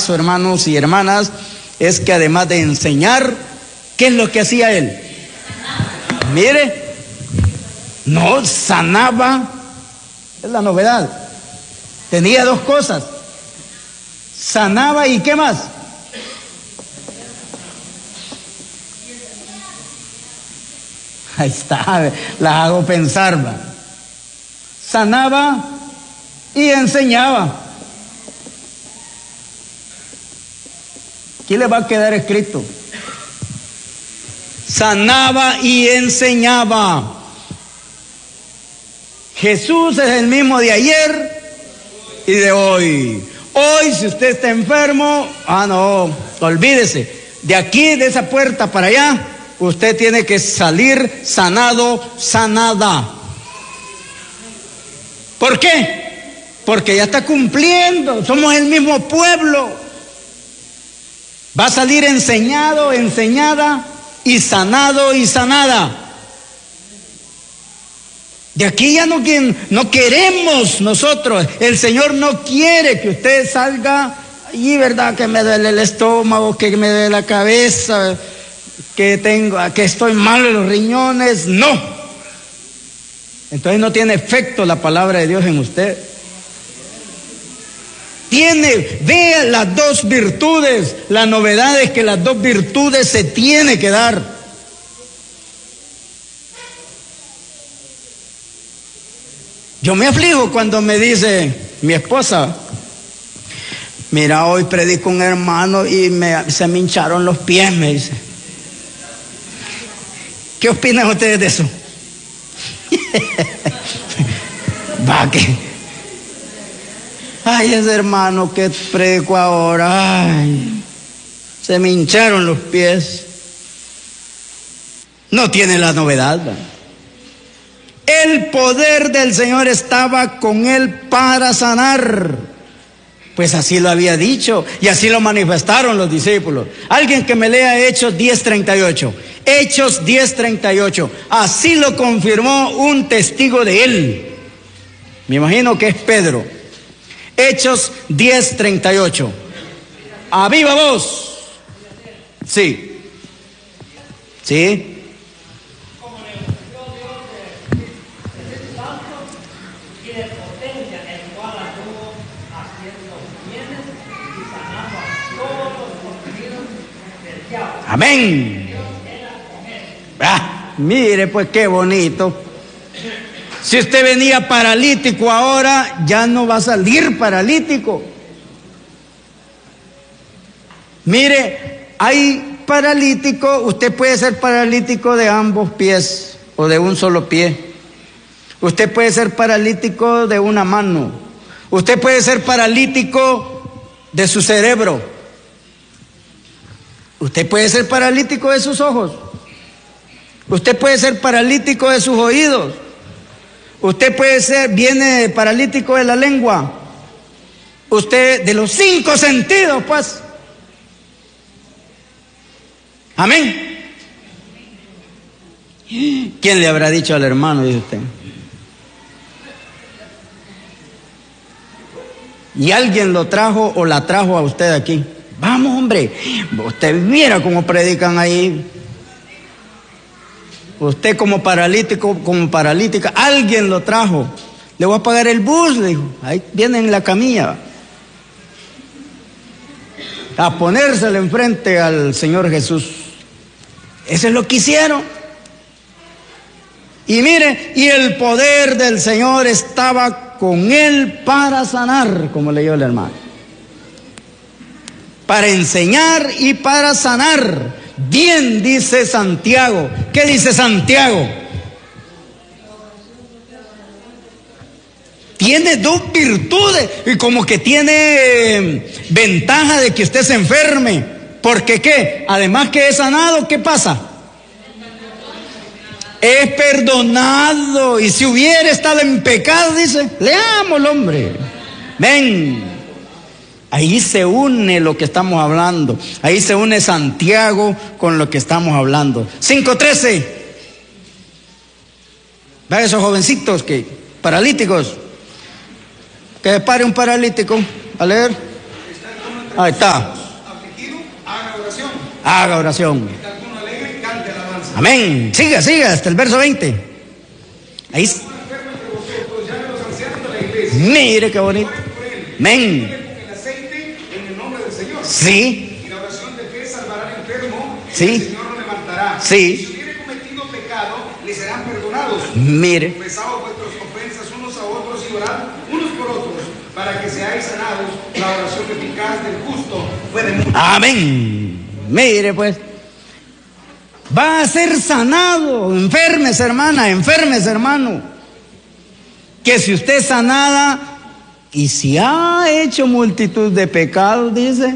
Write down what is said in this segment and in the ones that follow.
paso, hermanos y hermanas, es que además de enseñar, ¿qué es lo que hacía él? Mire, no, sanaba, es la novedad. Tenía dos cosas, sanaba y ¿qué más? Ahí está, las hago pensar, ¿va? Sanaba y enseñaba. Aquí le va a quedar escrito: sanaba y enseñaba. Jesús es el mismo de ayer y de hoy. Hoy, si usted está enfermo, no, olvídese, de aquí, de esa puerta para allá, usted tiene que salir sanado, sanada. ¿Por qué? Porque ya está cumpliendo, somos el mismo pueblo. Va a salir enseñado, enseñada, y sanado y sanada. De aquí ya no queremos nosotros. El Señor no quiere que usted salga y verdad que me duele el estómago, que me duele la cabeza, que estoy mal en los riñones. No. Entonces no tiene efecto la palabra de Dios en usted. Vea las dos virtudes. La novedad es que las dos virtudes se tiene que dar. Yo me aflijo cuando me dice mi esposa: mira, hoy predico un hermano y se me hincharon los pies, me dice. ¿Qué opinan ustedes de eso? Va que... Ay, ese hermano que predico ahora, ay, se me hincharon los pies. No tiene la novedad, ¿va? El poder del Señor estaba con él para sanar. Pues así lo había dicho y así lo manifestaron los discípulos. Alguien que me lea Hechos 10:38. Hechos 10:38. Así lo confirmó un testigo de él. Me imagino que es Pedro. Hechos 10:38. A viva voz. Sí. Sí. Amén. Mire pues qué bonito. Si usted venía paralítico ahora, ya no va a salir paralítico. Mire, hay paralítico, usted puede ser paralítico de ambos pies o de un solo pie. Usted puede ser paralítico de una mano. Usted puede ser paralítico de su cerebro. Usted puede ser paralítico de sus ojos. Usted puede ser paralítico de sus oídos. Usted viene paralítico de la lengua. Usted de los 5 sentidos, pues. Amén. ¿Quién le habrá dicho al hermano, dice usted? Y alguien lo trajo o la trajo a usted aquí. Vamos, hombre, usted viera cómo predican ahí. Usted como paralítico, como paralítica, alguien lo trajo. Le voy a pagar el bus, le dijo. Ahí viene en la camilla. A ponérsele enfrente al Señor Jesús. Eso es lo que hicieron. Y mire, y el poder del Señor estaba con él para sanar, como leyó el hermano. Para enseñar y para sanar. Bien dice Santiago. ¿Qué dice Santiago? Tiene dos virtudes y como que tiene ventaja de que usted se enferme. ¿Porque qué? Además que es sanado, ¿qué pasa? Es perdonado. Y si hubiera estado en pecado, dice, leámoslo, hombre. Ven. Ahí se une lo que estamos hablando. Ahí se une Santiago con lo que estamos hablando. 5:13. Vean esos jovencitos paralíticos. Que pare un paralítico a leer. Ahí está. Afligido, haga oración. Haga oración. Está alguno alegre, cante alabanza. Amén. Siga, siga, hasta el verso 20. Ahí. Mire qué bonito. Amén. Con el aceite en el nombre del Señor. Sí. Y la oración de fe salvará al enfermo. Sí. El Señor lo levantará. Sí. Si hubiere cometido pecado, le serán perdonados. Mire. Confesaos vuestras ofensas unos a otros y orad unos por otros, para que seáis sanados. La oración eficaz del justo puede mucho. Amén. Mire pues. Va a ser sanado. Enfermes, hermana, enfermes, hermano. Que si usted es sanada y si ha hecho multitud de pecados, dice,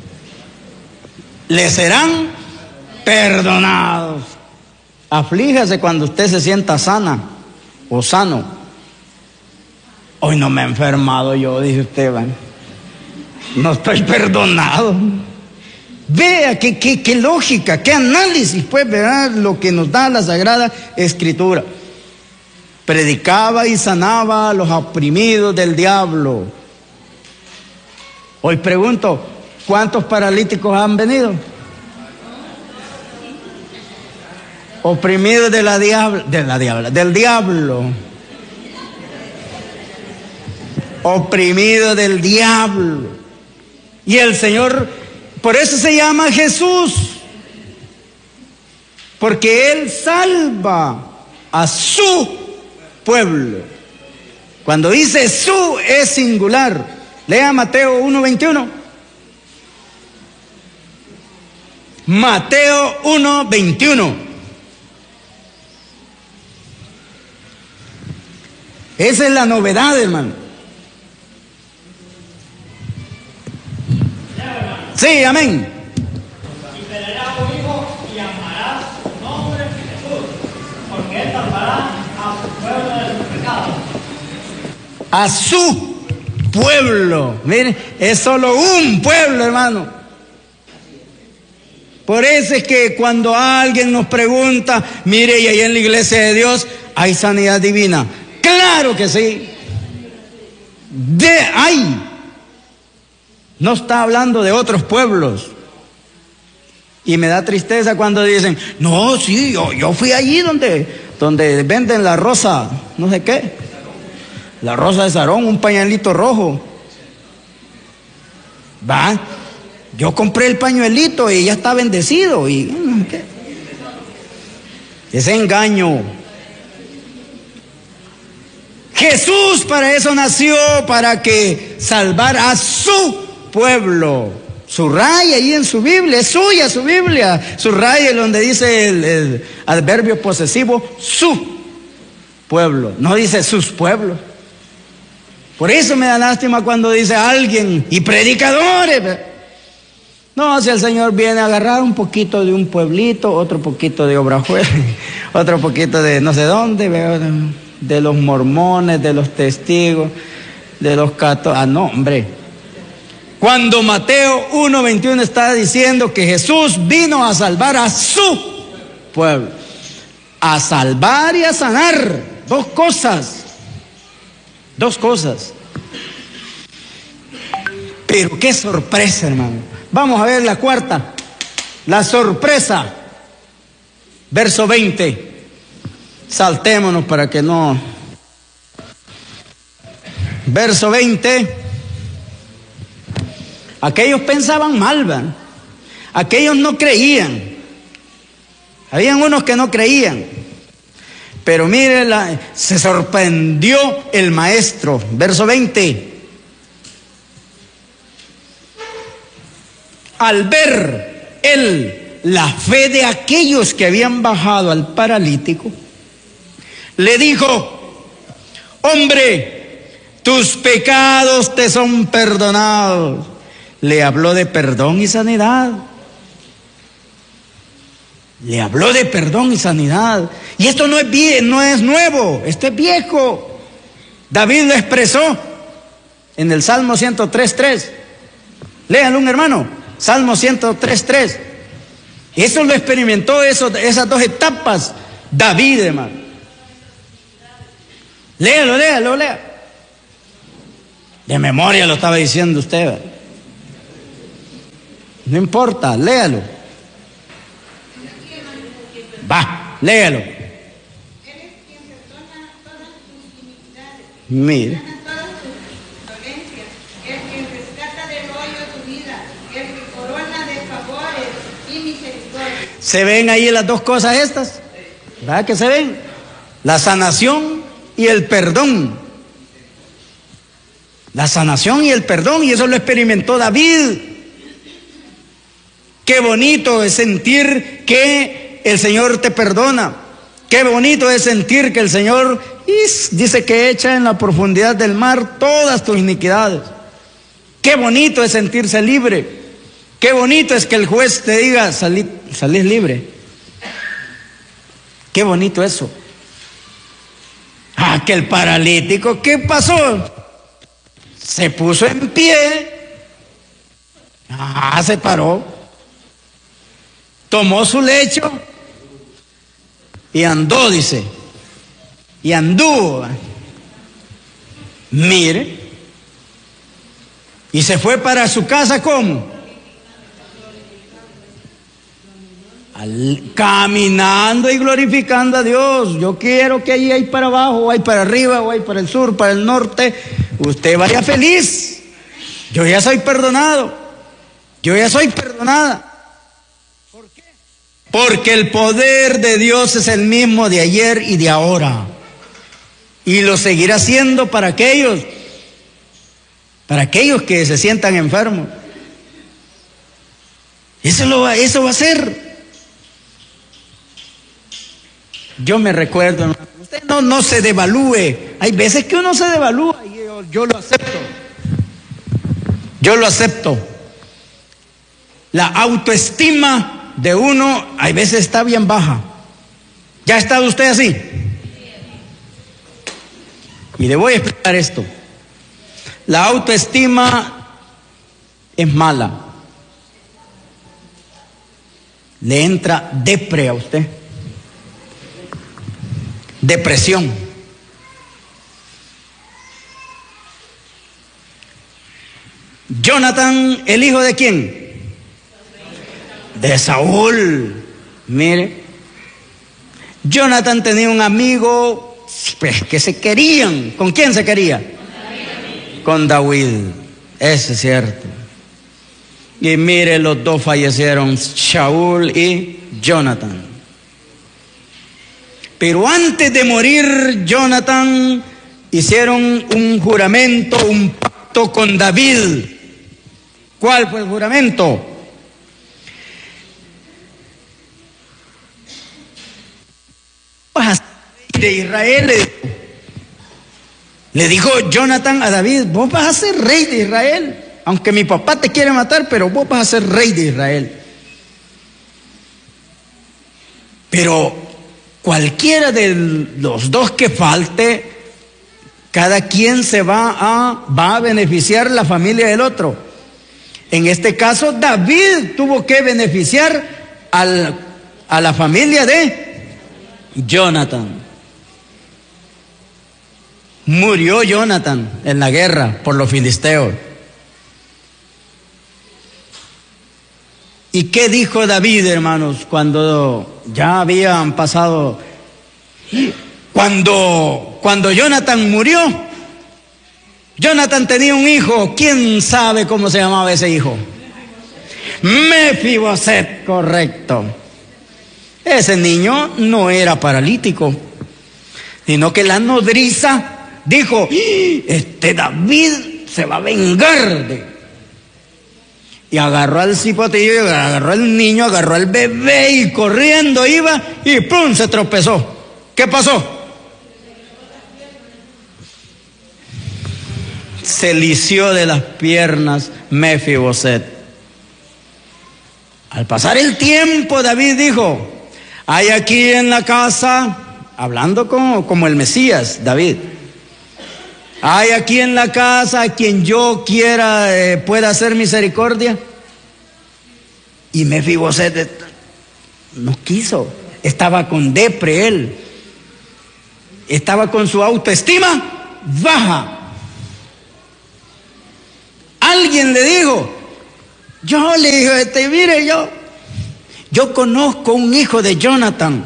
le serán perdonados. Aflíjase cuando usted se sienta sana o sano. Hoy no me he enfermado yo, dice usted, ¿va? No estoy perdonado. Vea qué lógica, qué análisis, pues, ¿verdad? Lo que nos da la Sagrada Escritura. Predicaba y sanaba a los oprimidos del diablo. Hoy pregunto, ¿cuántos paralíticos han venido? Oprimidos del diablo. Oprimidos del diablo. Y el Señor, por eso se llama Jesús, porque Él salva a su pueblo. Cuando dice su es singular. Lea Mateo 1:21. Mateo 1:21. Esa es la novedad, hermano. Sí, amén. Y tendrás un hijo y llamarás su nombre Jesús, porque él salvará a su pueblo de sus pecados. A su pueblo. Miren, es solo un pueblo, hermano. Por eso es que cuando alguien nos pregunta, mire, y ahí en la iglesia de Dios hay sanidad divina. Claro que sí. Hay. No está hablando de otros pueblos. Y me da tristeza cuando dicen, no, sí, yo fui allí donde venden la rosa, no sé qué. La rosa de Sarón, un pañuelito rojo. Va, yo compré el pañuelito y ya está bendecido. Y ¿qué? Ese engaño. Jesús para eso nació, para que salvara a su pueblo. Subraya ahí en su Biblia, es suya su Biblia. Subraya donde dice el adverbio posesivo, su pueblo. No dice sus pueblos. Por eso me da lástima cuando dice alguien, y predicadores. No, si el Señor viene a agarrar un poquito de un pueblito, otro poquito de Obrajuela, otro poquito de no sé dónde, de los mormones, de los testigos, de los católicos. Ah, no, hombre. Cuando Mateo 1:21 está diciendo que Jesús vino a salvar a su pueblo, a salvar y a sanar. Dos cosas. Pero qué sorpresa, hermano. Vamos a ver la cuarta. La sorpresa. Verso 20. Saltémonos para que no. Verso 20. Aquellos pensaban mal, ¿verdad? Aquellos no creían. Habían unos que no creían. Pero mire, se sorprendió el maestro. Verso 20. Al ver él la fe de aquellos que habían bajado al paralítico, le dijo: hombre, tus pecados te son perdonados. Le habló de perdón y sanidad. Le habló de perdón y sanidad. Y esto no es nuevo, esto es viejo. David lo expresó en el Salmo 103:3. Léanlo, un hermano. Salmo 103:3. Eso lo experimentó, esas dos etapas David, hermano. Léalo. De memoria lo estaba diciendo usted. No importa, léalo. Va, léalo. Él es quien perdona todas tus iniquidades, Mire. sana todas tus dolencias, el que rescata del hoyo tu vida, el que corona de favores y misericordia. ¿Se ven ahí las dos cosas estas? ¿Verdad que se ven? La sanación y el perdón. La sanación y el perdón, y eso lo experimentó David. Qué bonito es sentir que el Señor te perdona. Qué bonito es sentir que el Señor dice que echa en la profundidad del mar todas tus iniquidades. Qué bonito es sentirse libre. Qué bonito es que el juez te diga, salís libre. Qué bonito eso. Ah, que el paralítico, ¿qué pasó? Se puso en pie. Ah, se paró. Tomó su lecho y andó, dice. Y anduvo. Mire. Y se fue para su casa, ¿cómo? Caminando y glorificando a Dios. Yo quiero que ahí para abajo, o ahí para arriba, o ahí para el sur, para el norte, usted vaya feliz. Yo ya soy perdonado. Yo ya soy perdonada. ¿Por qué? Porque el poder de Dios es el mismo de ayer y de ahora. Y lo seguirá siendo para aquellos que se sientan enfermos. Eso va a ser. Yo me recuerdo, usted no se devalúe. Hay veces que uno se devalúa y yo lo acepto. Yo lo acepto. La autoestima de uno hay veces está bien baja. ¿Ya ha estado usted así? Y le voy a explicar esto. La autoestima es mala. Le entra depre a usted. Depresión. Jonathan, ¿el hijo de quién? De Saúl. Mire, Jonathan tenía un amigo, pues, que se querían. ¿Con quién se quería? Con David. Eso es cierto. Y mire, los dos fallecieron, Saúl y Jonathan. Pero antes de morir, Jonathan hicieron un juramento, un pacto con David. ¿Cuál fue el juramento? Vas a ser rey de Israel. Le dijo Jonathan a David, vos vas a ser rey de Israel. Aunque mi papá te quiere matar, pero vos vas a ser rey de Israel. Pero cualquiera de los dos que falte, cada quien se va a beneficiar la familia del otro. En este caso, David tuvo que beneficiar a la familia de Jonathan. Murió Jonathan en la guerra por los filisteos. ¿Y qué dijo David, hermanos, cuando ya habían pasado? Cuando Jonathan murió, Jonathan tenía un hijo. ¿Quién sabe cómo se llamaba ese hijo? Mefiboset, correcto. Ese niño no era paralítico, sino que la nodriza dijo, este David se va a vengar de... Y agarró al cipotillo, agarró al niño, agarró al bebé y corriendo iba y ¡pum! Se tropezó. ¿Qué pasó? Se lició de las piernas Mefiboset. Al pasar el tiempo, David dijo, hay aquí en la casa, hablando como el Mesías, David, hay aquí en la casa a quien yo quiera pueda hacer misericordia. Y Mefiboset no quiso, estaba con depre él, estaba con su autoestima baja. Alguien le dijo, Yo le dije, mire, yo conozco un hijo de Jonathan.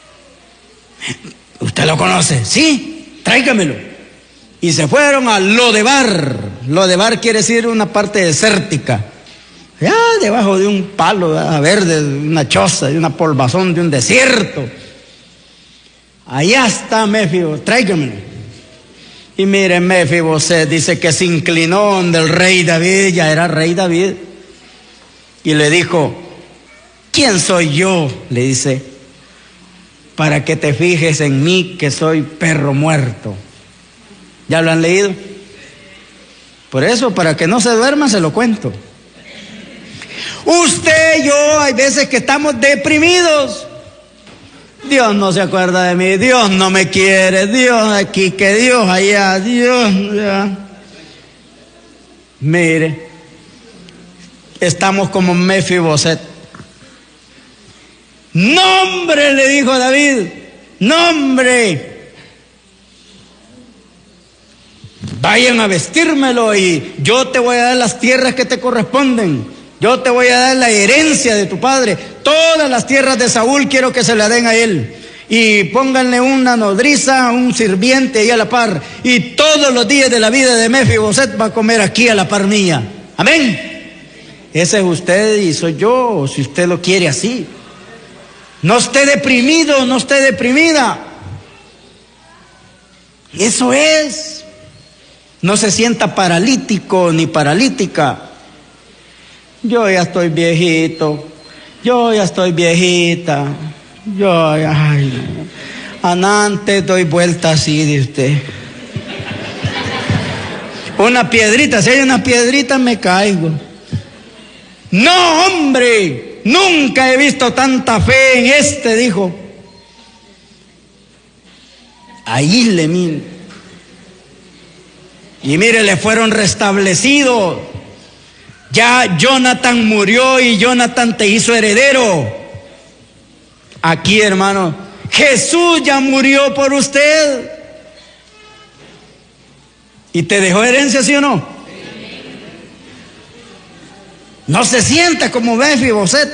¿Usted lo conoce? Sí, tráigamelo. Y se fueron a Lodebar. Lodebar quiere decir una parte desértica. Ya debajo de un palo verde, de una choza, de una polvazón, de un desierto. Allá está Mefiboset, tráigamelo. Y mire, Mefiboset dice que se inclinó del rey David, ya era rey David. Y le dijo, ¿quién soy yo? Le dice, para que te fijes en mí que soy perro muerto. ¿Ya lo han leído? Por eso, para que no se duerman, se lo cuento. Usted y yo, hay veces que estamos deprimidos. Dios no se acuerda de mí, Dios no me quiere, Dios aquí, que Dios allá, Dios allá. Mire, estamos como Mefiboset. ¡Nombre! Le dijo David, ¡nombre! Vayan a vestírmelo y yo te voy a dar las tierras que te corresponden. Yo te voy a dar la herencia de tu padre. Todas las tierras de Saúl quiero que se la den a él. Y pónganle una nodriza, un sirviente ahí a la par. Y todos los días de la vida de Mefiboset va a comer aquí a la par mía. Amén. Ese es usted y soy yo, si usted lo quiere así. No esté deprimido, no esté deprimida. Eso es. No se sienta paralítico ni paralítica. Yo ya estoy viejito, yo ya estoy viejita, yo ya, ay, antes doy vuelta así de usted. Una piedrita, si hay una piedrita me caigo. No, hombre, nunca he visto tanta fe en este, dijo. Ahí le mire. Y mire, le fueron restablecidos. Ya Jonathan murió y Jonathan te hizo heredero. Aquí, hermano, Jesús ya murió por usted. ¿Y te dejó herencia, sí o no? No se sienta como Mefiboset.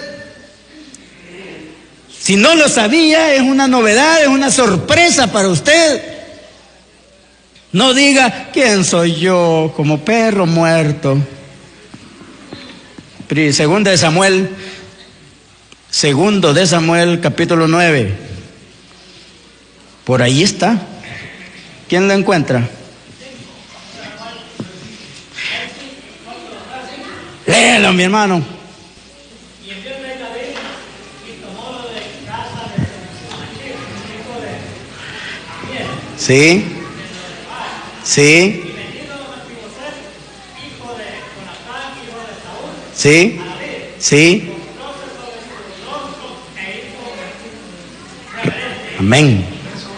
Si no lo sabía, es una novedad, es una sorpresa para usted. No diga, ¿quién soy yo? Como perro muerto. Segundo de Samuel, capítulo 9. Por ahí está. ¿Quién lo encuentra? Léelo, mi hermano. Y envió el rey David y tomó lo de casa de Machir, hijo de Amiel. Sí. Sí. Y vendido Mefiboset, hijo de Jonatán, hijo de Saúl. Sí. Sí. Amén.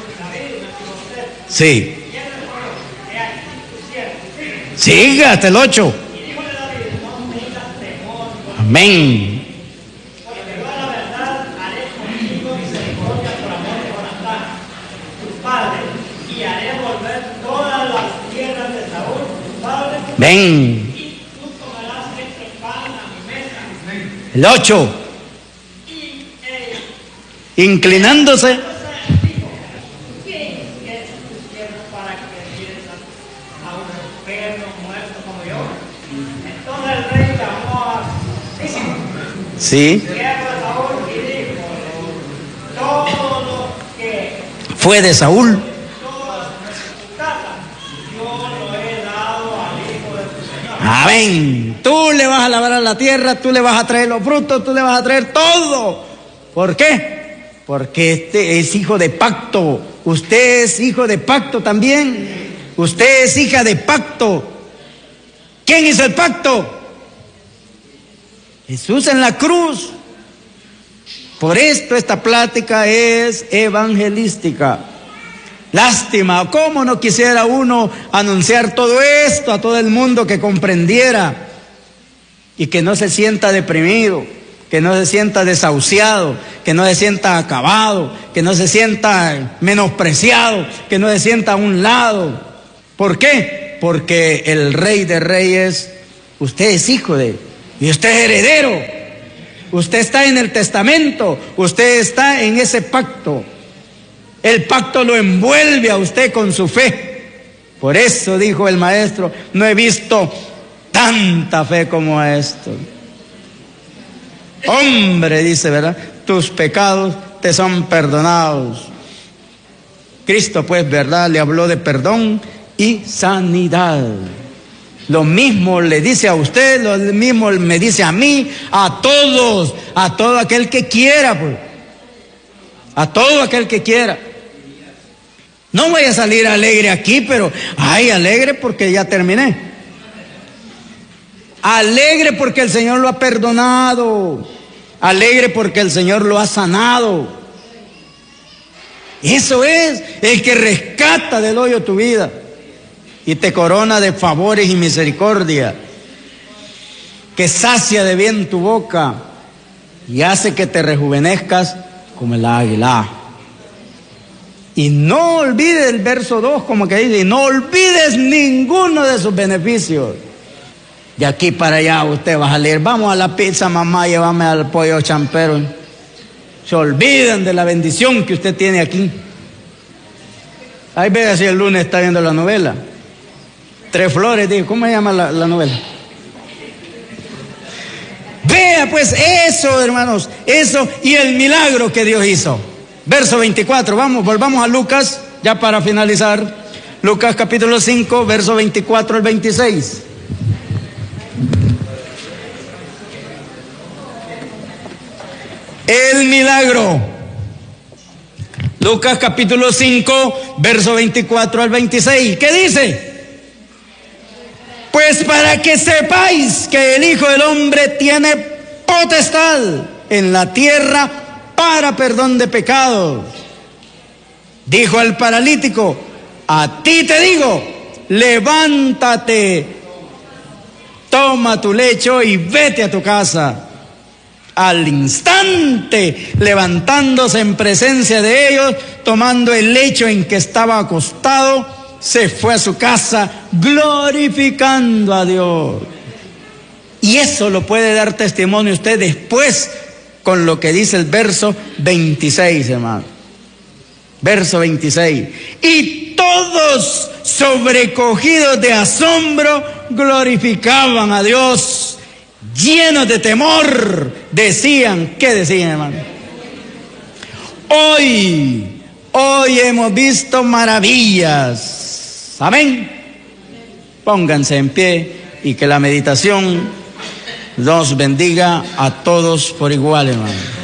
Sí. Siga hasta el 8. Amén. Porque yo a la verdad haré contigo misericordia por amor de Jonatán, tu padre, y haré volver todas las tierras de Saúl, tu padre. Ven. Y tú comerás siempre pan a mi mesa. El 8. Y inclinándose. dijo, ¿quién es tu siervo para que mires a un perro muerto como yo? Entonces el rey llamó a Sí. siervo de Saúl y dijo, todo lo que Fue de Saúl. todas tu casa, yo lo he dado al hijo de tu señor. Amén. Tú le vas a labrar la tierra, tú le vas a traer los frutos, tú le vas a traer todo. ¿Por qué? Porque este es hijo de pacto. Usted es hijo de pacto también. Usted es hija de pacto. ¿Quién hizo el pacto? Jesús en la cruz. Por esto esta plática es evangelística. Lástima, cómo no quisiera uno anunciar todo esto a todo el mundo, que comprendiera y que no se sienta deprimido, que no se sienta desahuciado, que no se sienta acabado, que no se sienta menospreciado, que no se sienta a un lado. ¿Por qué? Porque el Rey de Reyes, usted es hijo de él. Y usted es heredero. Usted está en el testamento. Usted está en ese pacto. El pacto lo envuelve a usted con su fe. Por eso dijo el maestro, no he visto tanta fe como esto. Hombre, dice, ¿verdad? Tus pecados te son perdonados. Cristo, pues, ¿verdad? Le habló de perdón y sanidad. Lo mismo le dice a usted, lo mismo me dice a mí, a todos, a todo aquel que quiera, pues. A todo aquel que quiera. No voy a salir alegre aquí, pero, ay, alegre porque ya terminé. Alegre porque el Señor lo ha perdonado. Alegre porque el Señor lo ha sanado. Eso es el que rescata del hoyo tu vida y te corona de favores y misericordia, que sacia de bien tu boca y hace que te rejuvenezcas como el águila. Y no olvides el verso 2, como que dice, no olvides ninguno de sus beneficios. De aquí para allá usted va a salir, vamos a la pizza, mamá, llévame al pollo champero. Se olvidan de la bendición que usted tiene aquí. Ahí vea si el lunes está viendo la novela. Tres Flores, digo, ¿cómo se llama la novela? Vea pues eso, hermanos, eso y el milagro que Dios hizo. Verso 24, volvamos a Lucas, ya para finalizar. Lucas capítulo 5, verso 24 al 26. El milagro. Lucas capítulo 5, verso 24 al 26. ¿Qué dice? Pues para que sepáis que el Hijo del Hombre tiene potestad en la tierra para perdón de pecados. Dijo al paralítico, a ti te digo, levántate, toma tu lecho y vete a tu casa. Al instante, levantándose en presencia de ellos, tomando el lecho en que estaba acostado, se fue a su casa glorificando a Dios. Y eso lo puede dar testimonio usted después con lo que dice el verso 26, hermano. Verso 26. Y todos, sobrecogidos de asombro, glorificaban a Dios. Llenos de temor, decían, ¿qué decían, hermano? Hoy hemos visto maravillas. Amén. Pónganse en pie y que la meditación los bendiga a todos por igual, hermano.